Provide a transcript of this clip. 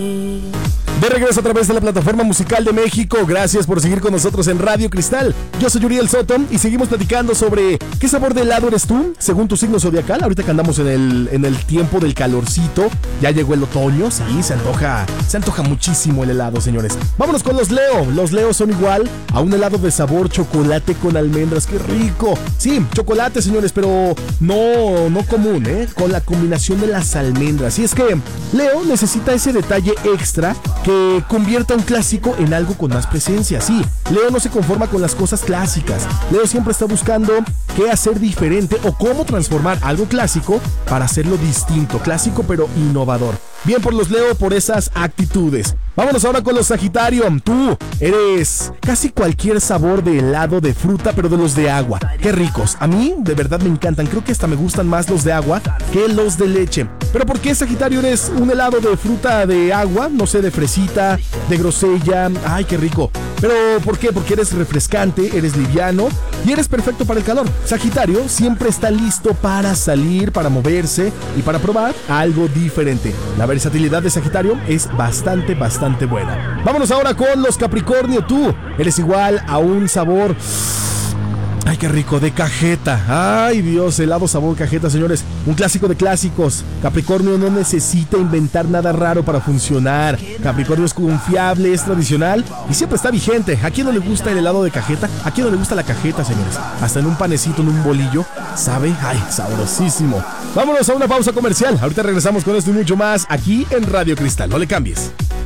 De regreso a través de la plataforma musical de México. Gracias por seguir con nosotros en Radio Cristal. Yo soy Uriel Soto y seguimos platicando sobre qué sabor de helado eres tú, según tu signo zodiacal. Ahorita que andamos en el tiempo del calorcito, ya llegó el otoño, sí, se antoja muchísimo el helado, señores. Vámonos con los Leo. Los Leo son igual a un helado de sabor chocolate con almendras. ¡Qué rico! Sí, chocolate, señores, pero no común, con la combinación de las almendras. Y es que Leo necesita ese detalle extra que convierta un clásico en algo con más presencia. Sí, Leo no se conforma con las cosas clásicas. Leo siempre está buscando qué hacer diferente o cómo transformar algo clásico para hacerlo distinto, clásico pero innovador. Bien por los Leo, por esas actitudes. Vámonos ahora con los Sagitario. Tú eres casi cualquier sabor de helado de fruta, pero de los de agua. ¡Qué ricos! A mí de verdad me encantan. Creo que hasta me gustan más los de agua que los de leche. ¿Pero por qué, Sagitario, eres un helado de fruta de agua? No sé, de fresita, de grosella. ¡Ay, qué rico! ¿Pero por qué? Porque eres refrescante, eres liviano y eres perfecto para el calor. Sagitario siempre está listo para salir, para moverse y para probar algo diferente. La versatilidad de Sagitario es bastante buena. Vámonos ahora con los Capricornio. Tú eres igual a un sabor... ¡Ay, qué rico! De cajeta. ¡Ay, Dios! Helado sabor cajeta, señores. Un clásico de clásicos. Capricornio no necesita inventar nada raro para funcionar. Capricornio es confiable, es tradicional y siempre está vigente. ¿A quién no le gusta el helado de cajeta? ¿A quién no le gusta la cajeta, señores? Hasta en un panecito, en un bolillo. ¿Sabe? ¡Ay, sabrosísimo! Vámonos a una pausa comercial. Ahorita regresamos con esto y mucho más aquí en Radio Cristal. No le cambies.